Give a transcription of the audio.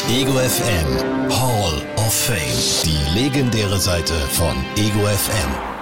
Ego FM Hall of Fame. Die legendäre Seite von Ego FM.